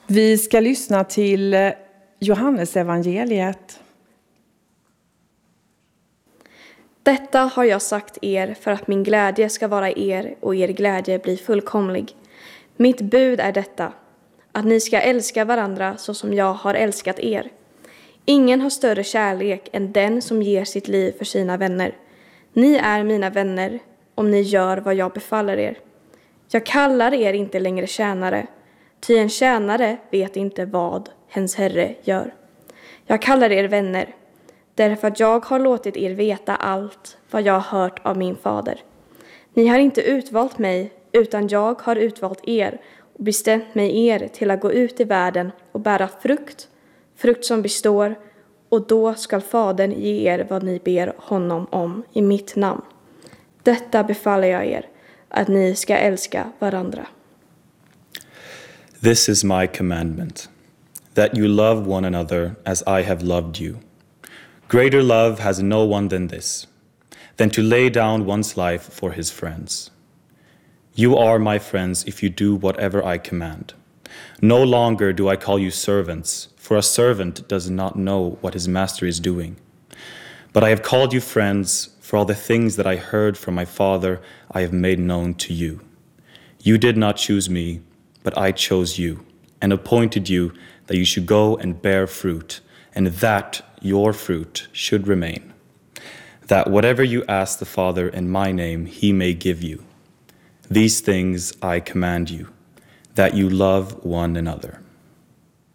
Vi ska lyssna till Johannesevangeliet. Detta har jag sagt er för att min glädje ska vara er och er glädje bli fullkomlig. Mitt bud är detta, att ni ska älska varandra så som jag har älskat er. Ingen har större kärlek än den som ger sitt liv för sina vänner. Ni är mina vänner om ni gör vad jag befaller er. Jag kallar er inte längre tjänare, ty en tjänare vet inte vad hens herre gör. Jag kallar er vänner, därför att jag har låtit er veta allt vad jag har hört av min fader. Ni har inte utvalt mig, utan jag har utvalt er och bestämt mig er till att gå ut i världen och bära frukt som består, och då skall Fadern ge er vad ni ber honom om i mitt namn. Detta befaller jag er, att ni ska älska varandra. This is my commandment, that you love one another as I have loved you. Greater love has no one than to lay down one's life for his friends. You are my friends if you do whatever I command. No longer do I call you servants, for a servant does not know what his master is doing. But I have called you friends, for all the things that I heard from my Father I have made known to you. You did not choose me, but I chose you, and appointed you that you should go and bear fruit, and that your fruit should remain. That whatever you ask the Father in my name, he may give you. These things I command you, that you love one another.